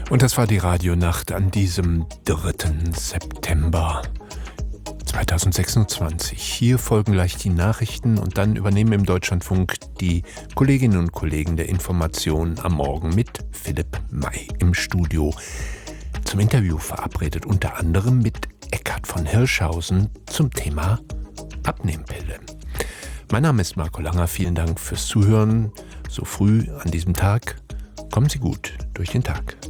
Und das war die Radionacht an diesem 3. September 2026. Hier folgen gleich die Nachrichten und dann übernehmen im Deutschlandfunk die Kolleginnen und Kollegen der Information am Morgen mit Philipp May im Studio. Zum Interview verabredet, unter anderem mit Eckhard von Hirschhausen zum Thema Abnehmpille. Mein Name ist Marco Langer, vielen Dank fürs Zuhören so früh an diesem Tag. Kommen Sie gut durch den Tag.